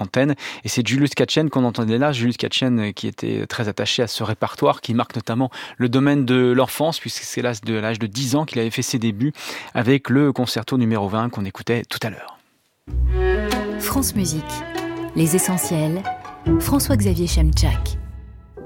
notre antenne. Et c'est Julius Katchen qu'on entendait là. Julius Katchen qui était très attaché à ce répertoire qui marque notamment le domaine de l'enfance, puisque c'est l'âge de 10 ans qu'il avait fait ses débuts avec le concerto numéro 20 qu'on écoutait tout à l'heure. France Musique, les essentiels, François-Xavier Chemczak.